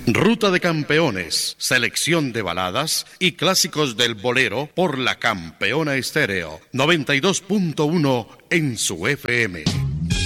Ruta de Campeones, selección de baladas y clásicos del bolero por la Campeona Estéreo, 92.1 en su FM.